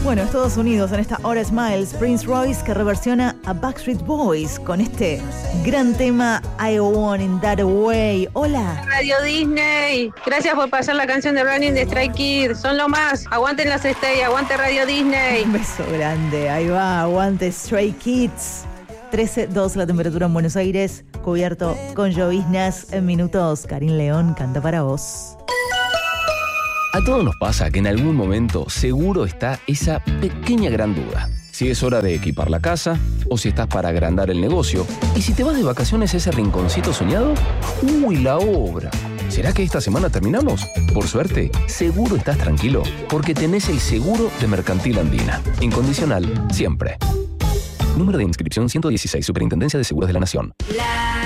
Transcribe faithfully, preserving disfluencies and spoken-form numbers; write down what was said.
Bueno, Estados Unidos en esta hora Smiles, Prince Royce que reversiona a Backstreet Boys con este gran tema I Want It That Way. Hola. Radio Disney, gracias por pasar la canción de Running de Stray Kids, son lo más. Aguanten las estrellas, aguante Radio Disney. Un beso grande, ahí va, aguante Stray Kids. trece dos la temperatura en Buenos Aires, cubierto con lloviznas en minutos. Karin León canta para vos. A todos nos pasa que en algún momento seguro está esa pequeña gran duda. Si es hora de equipar la casa o si estás para agrandar el negocio. Y si te vas de vacaciones a ese rinconcito soñado, ¡uy, la obra! ¿Será que esta semana terminamos? Por suerte, seguro estás tranquilo porque tenés el seguro de Mercantil Andina. Incondicional, siempre. Número de inscripción ciento dieciséis, Superintendencia de Seguros de la Nación. La